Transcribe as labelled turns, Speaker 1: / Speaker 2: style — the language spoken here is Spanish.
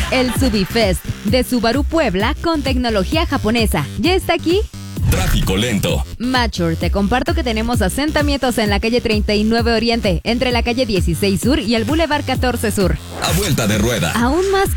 Speaker 1: El Subifest de Subaru Puebla con tecnología japonesa. ¿Ya está aquí?
Speaker 2: Tráfico lento.
Speaker 1: Mature, te comparto que tenemos asentamientos en la calle 39 Oriente, entre la calle 16 Sur y el Boulevard 14 Sur.
Speaker 2: A vuelta de rueda.
Speaker 1: Aún más